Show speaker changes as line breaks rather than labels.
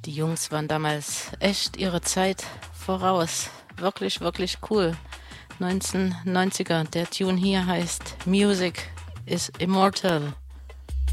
Die Jungs waren damals echt ihre Zeit voraus. Wirklich, wirklich cool. 1990er. Der Tune hier heißt Music is Immortal.